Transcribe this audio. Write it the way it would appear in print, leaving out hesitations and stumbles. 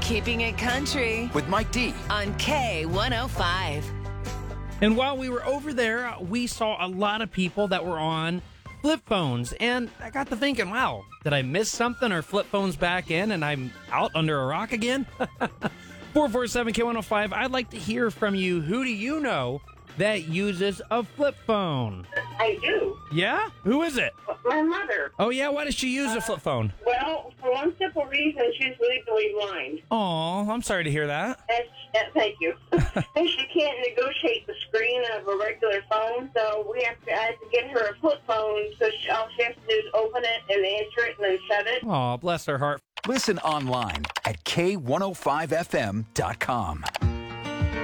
Keeping It Country with Mike D. on K105. And while we were over there, we saw a lot of people that were on flip phones. And I got to thinking, wow, did I miss something? Or flip phones back in and I'm out under a rock again? 447-K105, I'd like to hear from you. Who do you know that uses a flip phone? I do. Yeah? Who is it? My mother. Oh, yeah? Why does she use a flip phone? Well, for one simple reason, she's legally blind. Oh, I'm sorry to hear that. Thank you. And she can't negotiate the screen of a regular phone, so I have to get her a flip phone, so all she has to do is open it and answer it and then shut it. Oh, bless her heart. Listen online at K105FM.com.